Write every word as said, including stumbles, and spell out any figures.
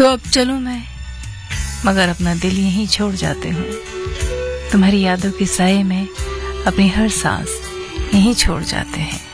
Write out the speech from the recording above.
तो अब चलूं मैं, मगर अपना दिल यहीं छोड़ जाते हूँ। तुम्हारी यादों के साए में अपनी हर सांस यहीं छोड़ जाते हैं।